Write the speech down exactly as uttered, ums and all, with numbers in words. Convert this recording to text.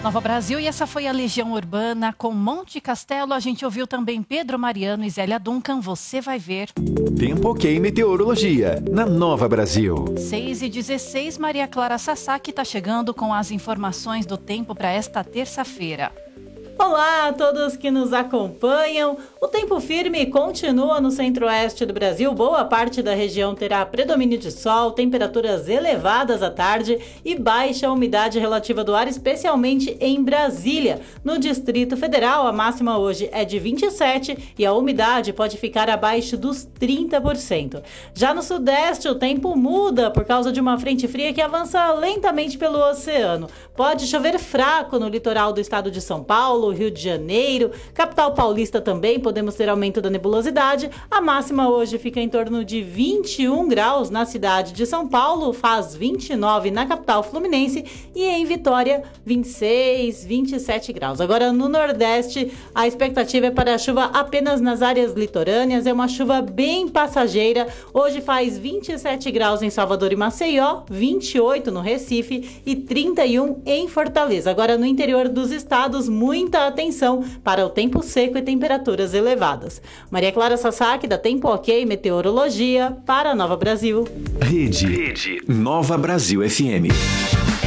Nova Brasil, e essa foi a Legião Urbana com Monte Castelo. A gente ouviu também Pedro Mariano e Zélia Duncan, Você Vai Ver. Tempo ok meteorologia, na Nova Brasil. seis e dezesseis, Maria Clara Sasaki está chegando com as informações do tempo para esta terça-feira. Olá a todos que nos acompanham. O tempo firme continua no centro-oeste do Brasil. Boa parte da região terá predomínio de sol, temperaturas elevadas à tarde e baixa umidade relativa do ar, especialmente em Brasília. No Distrito Federal, a máxima hoje é de vinte e sete e a umidade pode ficar abaixo dos trinta por cento. Já no Sudeste, o tempo muda por causa de uma frente fria que avança lentamente pelo oceano. Pode chover fraco no litoral do estado de São Paulo, Rio de Janeiro, capital paulista também, podemos ter aumento da nebulosidade. A máxima hoje fica em torno de vinte e um graus na cidade de São Paulo, faz vinte e nove na capital fluminense e em Vitória vinte e seis, vinte e sete graus. Agora no Nordeste a expectativa é para a chuva apenas nas áreas litorâneas, é uma chuva bem passageira. Hoje faz vinte e sete graus em Salvador e Maceió, vinte e oito no Recife e trinta e um em Fortaleza. Agora no interior dos estados, muita atenção para o tempo seco e temperaturas elevadas. Maria Clara Sasaki, da Tempo Ok Meteorologia, para a Nova Brasil. Rede, Rede Nova Brasil F M.